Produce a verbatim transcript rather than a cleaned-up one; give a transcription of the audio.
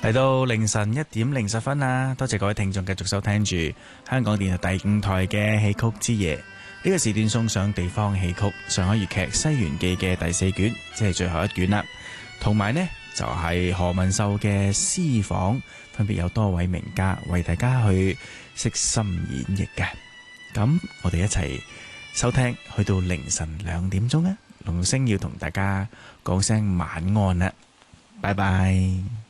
嚟到凌晨一點零十分啦，多謝各位聽眾繼續收聽住香港電台第五台嘅戲曲之夜。呢個時段送上地方戲曲《上海粵劇西園記》嘅第四卷，即係最後一卷啦。同埋呢，就係何文秀嘅私房，分別有多位名家為大家去悉心演繹嘅。咁我哋一齊收聽，去到凌晨兩點鐘啊！龍星要同大家講聲晚安啦，拜拜。